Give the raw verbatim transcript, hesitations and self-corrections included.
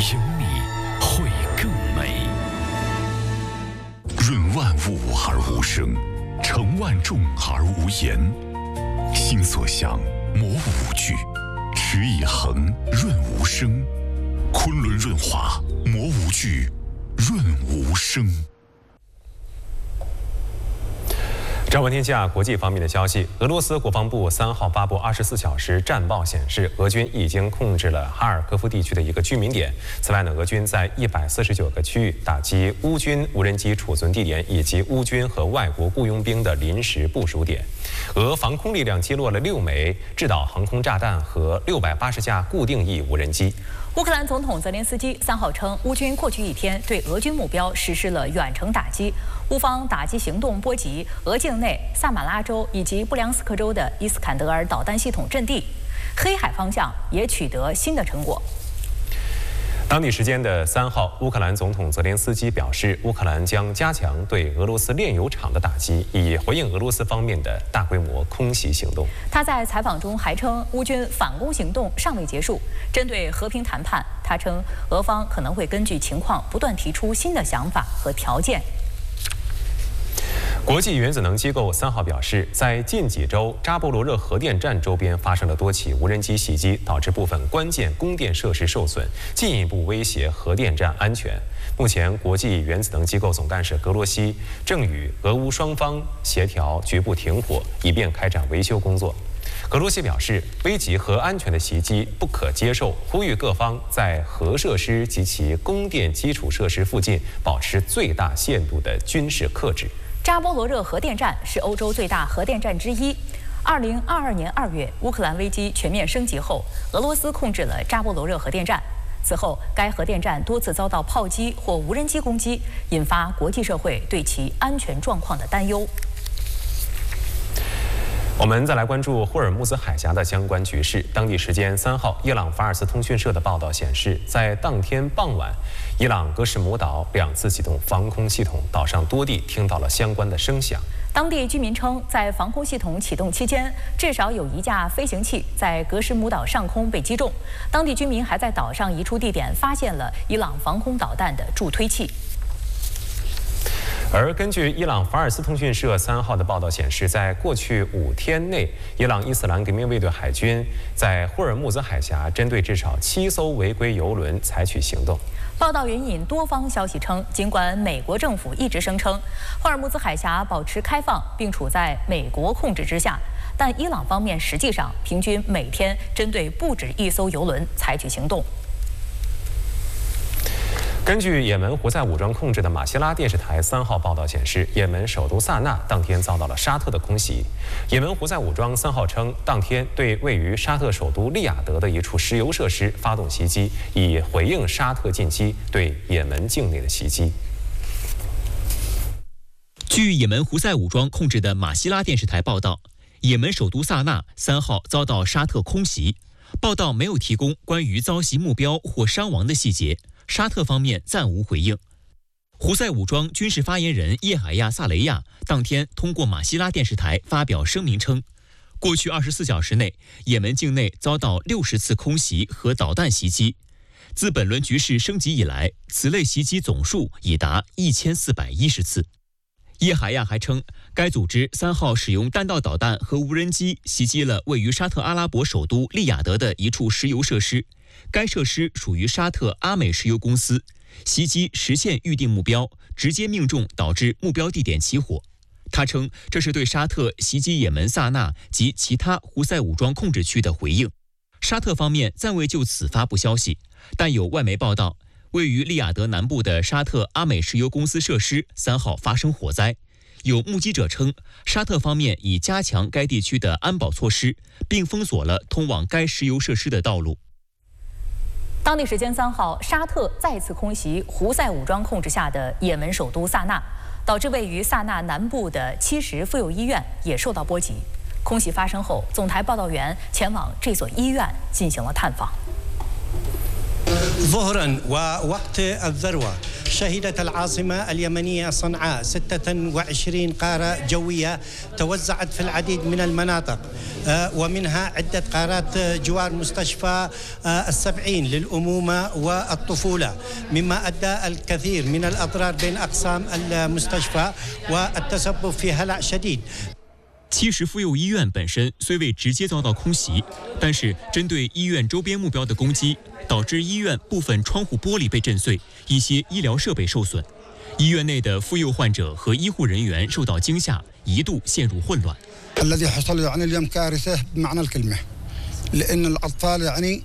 有你会更美。润万物而无声，成万众而无言。心所向，磨无惧；持以恒，润无声。昆仑润滑，磨无惧，润无声。 朝闻天下国际方面的消息，俄罗斯国防部三号发布二十四小时战报显示，俄军已经控制了哈尔科夫地区的一个居民点。此外呢，俄军在一百四十九个区域打击乌军无人机储存地点以及乌军和外国雇佣兵的临时部署点。俄防空力量击落了六枚制导航空炸弹和六百八十架固定翼无人机。 乌克兰总统泽连斯基三号称，乌军过去一天对俄军目标实施了远程打击，乌方打击行动波及俄境内萨马拉州以及布良斯克州的伊斯坎德尔导弹系统阵地，黑海方向也取得新的成果。 当地时间的三号，乌克兰总统泽连斯基表示，乌克兰将加强对俄罗斯炼油厂的打击，以回应俄罗斯方面的大规模空袭行动。 他在采访中还称，乌军反攻行动尚未结束。针对和平谈判，他称俄方可能会根据情况不断提出新的想法和条件。 国际原子能机构三号表示，在近几周扎波罗热核电站周边发生了多起无人机袭击，导致部分关键供电设施受损，进一步威胁核电站安全。目前，国际原子能机构总干事格罗西正与俄乌双方协调局部停火，以便开展维修工作。格罗西表示，危及核安全的袭击不可接受，呼吁各方在核设施及其供电基础设施附近保持最大限度的军事克制。 扎波罗热核电站是欧洲最大核电站之一。二零二二年二月，乌克兰危机全面升级后，俄罗斯控制了扎波罗热核电站。此后，该核电站多次遭到炮击或无人机攻击，引发国际社会对其安全状况的担忧。 我们再来关注霍尔木兹海峡的相关局势。当地时间三号，伊朗法尔斯通讯社的报道显示，在当天傍晚，伊朗戈什姆岛两次启动防空系统，岛上多地听到了相关的声响。 当地居民称，在防空系统启动期间，至少有一架飞行器在格什姆岛上空被击中。当地居民还在岛上一处地点发现了伊朗防空导弹的助推器。 而根据伊朗法尔斯通讯社三号的报道显示，在过去五天内，伊朗伊斯兰革命卫队海军在霍尔木兹海峡针对至少七艘违规油轮采取行动。 报道援引多方消息称，尽管美国政府一直声称霍尔木兹海峡保持开放并处在美国控制之下，但伊朗方面实际上平均每天针对不止一艘油轮采取行动。 根据也门胡塞武装控制的马希拉电视台三号报道显示，也门首都萨那当天遭到了沙特的空袭。也门胡塞武装三号称，当天对位于沙特首都利雅得的一处石油设施发动袭击，以回应沙特近期对也门境内的袭击。 据也门胡塞武装控制的马希拉电视台报道，也门首都萨那三号遭到沙特空袭。报道没有提供关于遭袭目标或伤亡的细节。沙特方面暂无回应。胡塞武装军事发言人叶海亚·萨雷亚当天通过马希拉电视台发表声明称，过去二十四小时内，也门境内遭到六十次空袭和导弹袭击。自本轮局势升级以来，此类袭击总数已达一千四百一十次。叶海亚还称，该组织三号使用弹道导弹和无人机袭击了位于沙特阿拉伯首都利雅得的一处石油设施。该设施属于沙特阿美石油公司，袭击实现预定目标，直接命中导致目标地点起火。他称这是对沙特袭击也门萨那及其他胡塞武装控制区的回应。沙特方面暂未就此发布消息，但有外媒报道，位于利雅得南部的沙特阿美石油公司设施三号发生火灾。有目击者称，沙特方面已加强该地区的安保措施，并封锁了通往该石油设施的道路。 当地时间三号，沙特再次空袭胡塞武装控制下的也门首都萨那，导致位于萨那南部的七十妇幼医院也受到波及。空袭发生后，总台报道员前往这所医院进行了探访。 ظهرا ووقت الذروة شهدت العاصمة اليمنية صنعاء ستة وعشرين قارة جوية توزعت في العديد من المناطق ومنها عدة قارات جوار مستشفى السبعين للأمومة والطفولة، مما أدى الكثير من الأضرار بين أقسام المستشفى والتسبب في هلع شديد。 其实妇幼医院本身虽未直接遭到空袭，但是针对医院周边目标的攻击，导致医院部分窗户玻璃被震碎，一些医疗设备受损，医院内的妇幼患者和医护人员受到惊吓，一度陷入混乱。 الذي حصل يعني اليوم كارثة بمعنى الكلمة، لأن الأطفال يعني